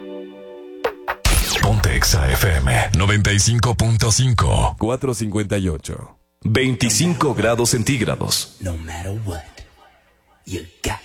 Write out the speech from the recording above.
Ponte Exa FM 95.5. 458. 25 grados centígrados. No matter what, you got